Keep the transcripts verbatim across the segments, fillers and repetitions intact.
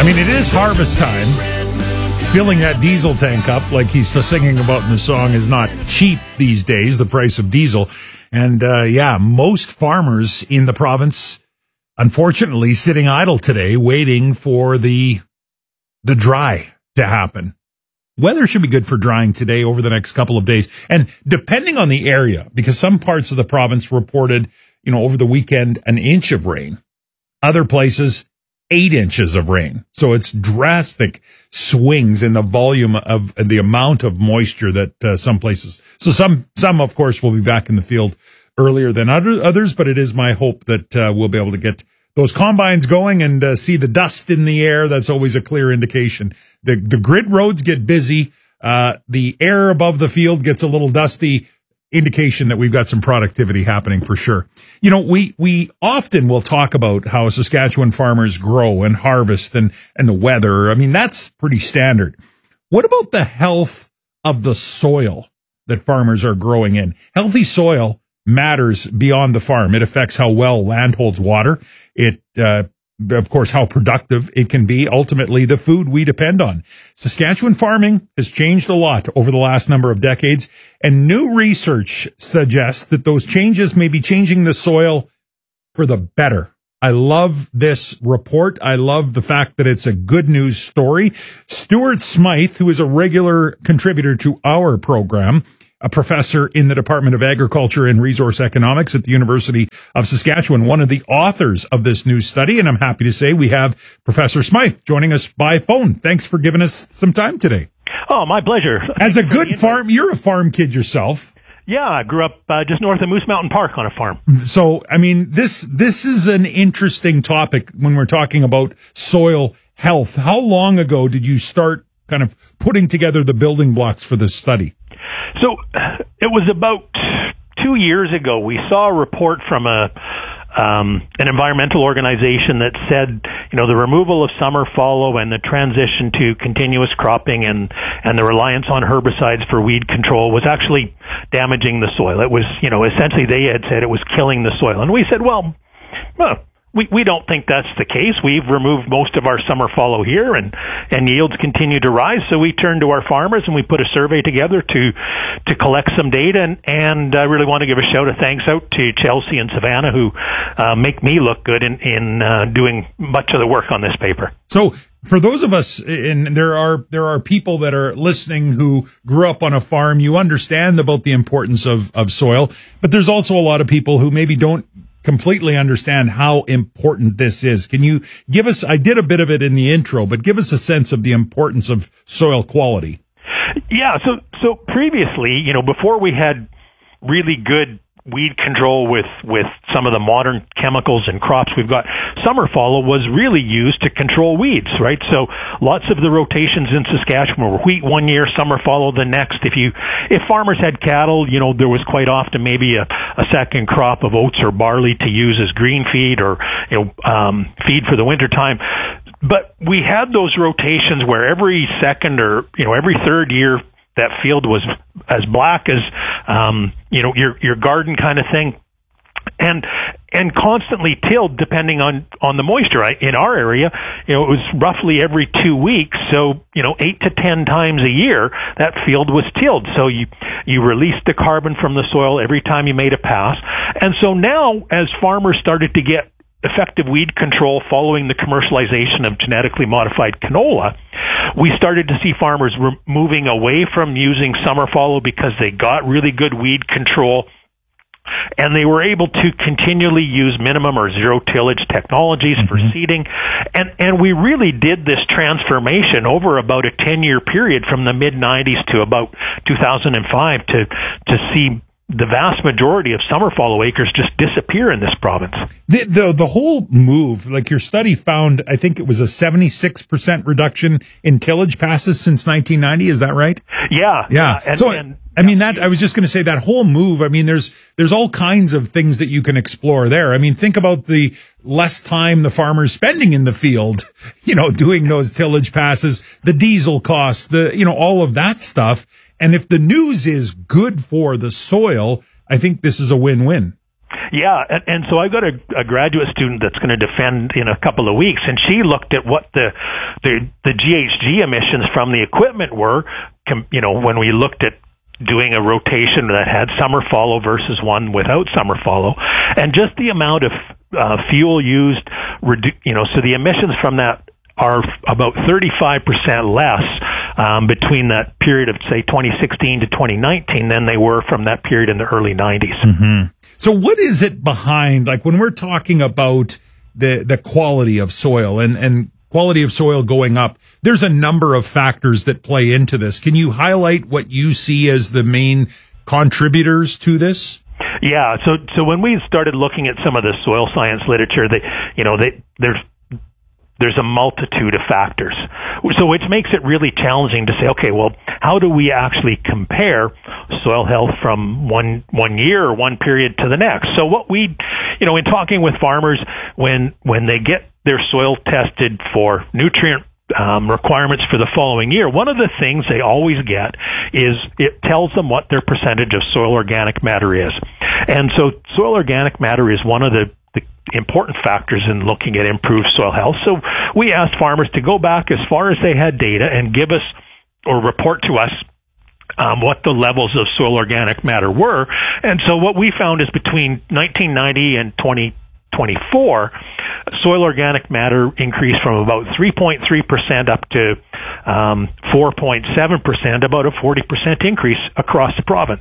I mean, it is harvest time. Filling that diesel tank up, like he's singing about in the song, is not cheap these days, the price of diesel. And, uh, yeah, most farmers in the province, unfortunately, sitting idle today, waiting for the the dry to happen. Weather should be good for drying today over the next couple of days. And depending on the area, because some parts of the province reported, you know, over the weekend, an inch of rain. Other places, eight inches of rain. So it's drastic swings in the volume of the amount of moisture that uh, some places. So some, some, of course, will be back in the field earlier than other, others, but it is my hope that uh, we'll be able to get those combines going and uh, see the dust in the air. That's always a clear indication. The, the grid roads get busy. Uh, the air above the field gets a little dusty. Indication that we've got some productivity happening for sure. You know, we, we often will talk about how Saskatchewan farmers grow and harvest and, and the weather. I mean, that's pretty standard. What about the health of the soil that farmers are growing in? Healthy soil matters beyond the farm. It affects how well land holds water. It, uh, of course, how productive it can be, ultimately the food we depend on. Saskatchewan farming has changed a lot over the last number of decades, and new research suggests that those changes may be changing the soil for the better. I love this report. I love the fact that it's a good news story. Stuart Smythe, who is a regular contributor to our program, a professor in the Department of Agriculture and Resource Economics at the University of Saskatchewan, one of the authors of this new study. And I'm happy to say we have Professor Smythe joining us by phone. Thanks for giving us some time today. Oh, my pleasure. As a good farm, you're a farm kid yourself. Yeah, I grew up uh, just north of Moose Mountain Park on a farm. So, I mean, this this is an interesting topic when we're talking about soil health. How long ago did you start kind of putting together the building blocks for this study? So it was about two years ago. We saw a report from a um, an environmental organization that said, you know, the removal of summer fallow and the transition to continuous cropping and and the reliance on herbicides for weed control was actually damaging the soil. It was, you know, essentially they had said it was killing the soil, and we said, well, well. We we don't think that's the case. We've removed most of our summer fallow here, and, and yields continue to rise. So we turned to our farmers and we put a survey together to to collect some data. And, and I really want to give a shout of thanks out to Chelsea and Savannah, who uh, make me look good in in uh, doing much of the work on this paper. So for those of us, and there are there are people that are listening who grew up on a farm, you understand about the importance of of soil, but there's also a lot of people who maybe don't completely understand how important this is. Can you give us, I did a bit of it in the intro, but give us a sense of the importance of soil quality. Yeah, so so previously, you know, before we had really good weed control with, with some of the modern chemicals and crops we've got, summer fallow was really used to control weeds, right? So lots of the rotations in Saskatchewan were wheat one year, summer fallow the next. If you, if farmers had cattle, you know, there was quite often maybe a, a second crop of oats or barley to use as green feed or, you know, um, feed for the winter time. But we had those rotations where every second or, you know, every third year, that field was as black as, um, you know, your, your garden kind of thing. And, and constantly tilled depending on, on the moisture. I, in our area, you know, it was roughly every two weeks. So, you know, eight to ten times a year, that field was tilled. So you, you released the carbon from the soil every time you made a pass. And so now, as farmers started to get effective weed control following the commercialization of genetically modified canola, we started to see farmers re- moving away from using summer fallow because they got really good weed control, and they were able to continually use minimum or zero tillage technologies mm-hmm. for seeding. And, and we really did this transformation over about a ten-year period from the mid nineties to about two thousand five to, to see the vast majority of summer fallow acres just disappear in this province. The, the the whole move, like your study found, I think it was a seventy-six percent reduction in tillage passes since nineteen ninety. Is that right? Yeah. Yeah. And, so, and, I mean, that, I was just going to say that whole move, I mean, there's, there's all kinds of things that you can explore there. I mean, think about the less time the farmer's spending in the field, you know, doing those tillage passes, the diesel costs, the, you know, all of that stuff. And if the news is good for the soil, I think this is a win-win. Yeah, and, and so I've got a, a graduate student that's going to defend in a couple of weeks, and she looked at what the the, the G H G emissions from the equipment were, you know, when we looked at doing a rotation that had summer follow versus one without summer follow, and just the amount of uh, fuel used, redu- you know, so the emissions from that are about thirty-five percent less um, between that period of, say, twenty sixteen to twenty nineteen than they were from that period in the early nineties. Mm-hmm. So what is it behind, like when we're talking about the the quality of soil and, and quality of soil going up, there's a number of factors that play into this. Can you highlight what you see as the main contributors to this? Yeah, so so when we started looking at some of the soil science literature, they, you know, they, there's there's a multitude of factors, so which makes it really challenging to say, okay, well, how do we actually compare soil health from one one year or one period to the next? So what we, you know, in talking with farmers, when when they get their soil tested for nutrient um, requirements for the following year, one of the things they always get is it tells them what their percentage of soil organic matter is. And so soil organic matter is one of the, the important factors in looking at improved soil health. So we asked farmers to go back as far as they had data and give us or report to us Um, what the levels of soil organic matter were. And so what we found is between nineteen ninety and twenty twenty-four, soil organic matter increased from about three point three percent up to um, four point seven percent, about a forty percent increase across the province.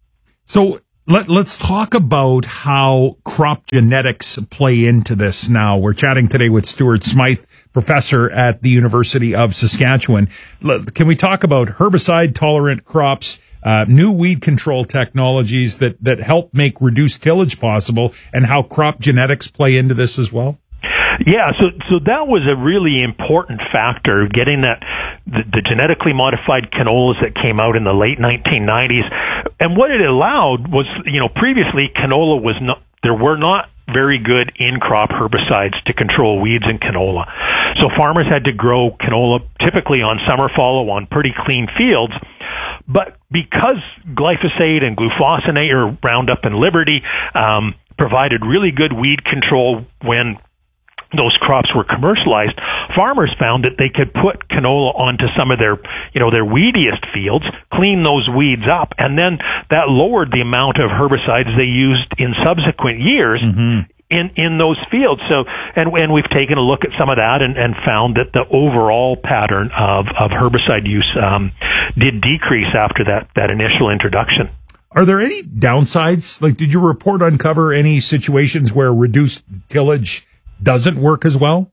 So let, let's talk about how crop genetics play into this now. We're chatting today with Stuart Smythe, professor at the University of Saskatchewan. Can we talk about herbicide-tolerant crops, uh, new weed control technologies that, that help make reduced tillage possible, and how crop genetics play into this as well? Yeah, so so that was a really important factor, getting that the, the genetically modified canolas that came out in the late nineteen nineties. And what it allowed was, you know, previously canola was not, there were not very good in-crop herbicides to control weeds in canola. So farmers had to grow canola typically on summer fallow on pretty clean fields. But because glyphosate and glufosinate or Roundup and Liberty um, provided really good weed control when those crops were commercialized, farmers found that they could put canola onto some of their, you know, their weediest fields, clean those weeds up, and then that lowered the amount of herbicides they used in subsequent years mm-hmm. in, in those fields. So, and, and we've taken a look at some of that and, and found that the overall pattern of, of herbicide use um, did decrease after that, that initial introduction. Are there any downsides? Like, did your report uncover any situations where reduced tillage doesn't work as well?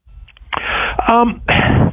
Um,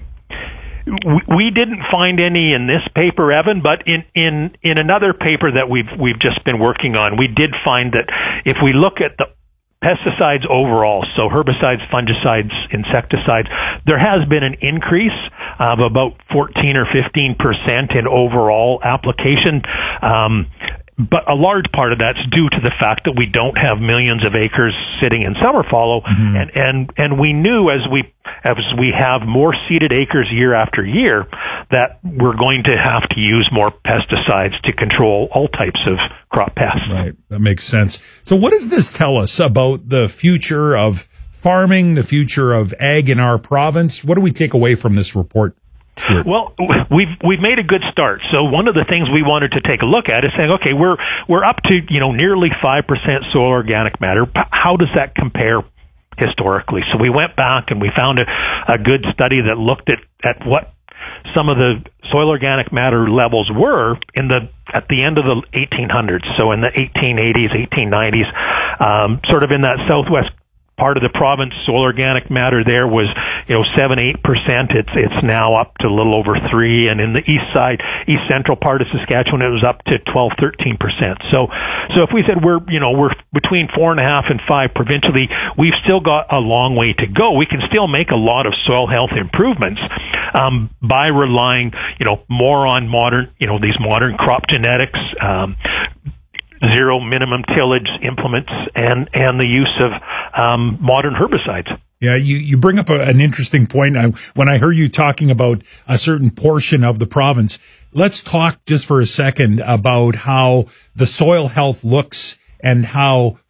we, we didn't find any in this paper, Evan, but in, in, in another paper that we've we've just been working on, we did find that if we look at the pesticides overall, so herbicides, fungicides, insecticides, there has been an increase of about fourteen or fifteen percent in overall application. Um, But a large part of that's due to the fact that we don't have millions of acres sitting in summer fallow, mm-hmm. and, and and we knew as we as we have more seeded acres year after year that we're going to have to use more pesticides to control all types of crop pests. Right, that makes sense. So, what does this tell us about the future of farming, the future of ag in our province? What do we take away from this report? Sure. Well, we've we've made a good start. So one of the things we wanted to take a look at is saying, okay, we're we're up to, you know, nearly five percent soil organic matter. How does that compare historically? So we went back and we found a, a good study that looked at, at what some of the soil organic matter levels were in the at the end of the eighteen hundreds. So in the eighteen eighties, eighteen nineties, um, sort of in that southwest part of the province, soil organic matter there was, you know, seven, eight percent. It's it's now up to a little over three, and in the east side, east central part of Saskatchewan, it was up to twelve, thirteen percent. So, so if we said we're, you know, we're between four and a half and five provincially, we've still got a long way to go. We can still make a lot of soil health improvements um, by relying, you know, more on modern, you know, these modern crop genetics. Um, zero minimum tillage implements and, and the use of um, modern herbicides. Yeah, you, you bring up a, an interesting point. I, when I heard you talking about a certain portion of the province, let's talk just for a second about how the soil health looks and how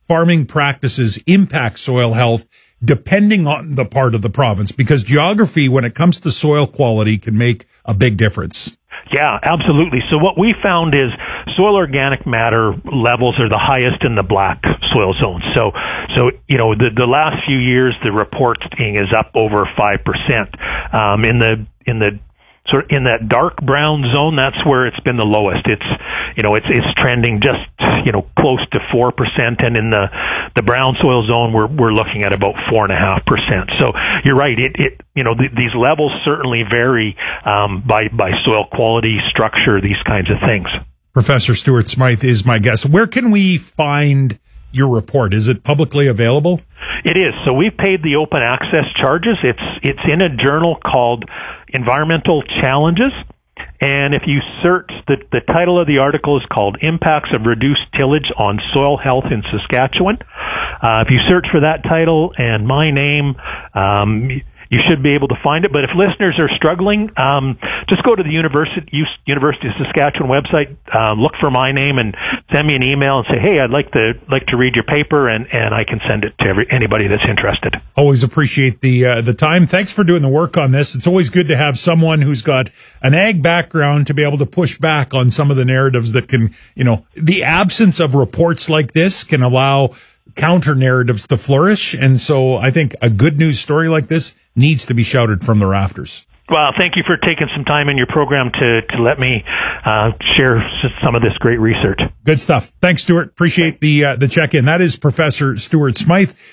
farming practices impact soil health depending on the part of the province? Because geography, when it comes to soil quality, can make a big difference. Yeah, absolutely. So what we found is soil organic matter levels are the highest in the black soil zones. So, so you know, the, the last few years, the reporting is up over five percent. Um, in the in the sort of in that dark brown zone, that's where it's been the lowest. It's, you know, it's it's trending just, you know, close to four percent, and in the the brown soil zone, we're we're looking at about four and a half percent. So you're right. It it you know th- these levels certainly vary um, by by soil quality, structure, these kinds of things. Professor Stuart Smythe is my guest. Where can we find your report? Is it publicly available? It is. So we've paid the open access charges. It's it's in a journal called Environmental Challenges. And if you search, the, the title of the article is called Impacts of Reduced Tillage on Soil Health in Saskatchewan. Uh, if you search for that title and my name, um, you should be able to find it. But if listeners are struggling, um, just go to the University University of Saskatchewan website, um, look for my name, and send me an email and say, "Hey, I'd like to like to read your paper," and, and I can send it to every, anybody that's interested. Always appreciate the uh, the time. Thanks for doing the work on this. It's always good to have someone who's got an ag background to be able to push back on some of the narratives that can, you know, the absence of reports like this can allow counter narratives to flourish. And so I think a good news story like this needs to be shouted from the rafters. Well, thank you for taking some time in your program to, to let me uh, share some of this great research. Good stuff. Thanks, Stuart. Appreciate the uh, the check-in. That is Professor Stuart Smythe.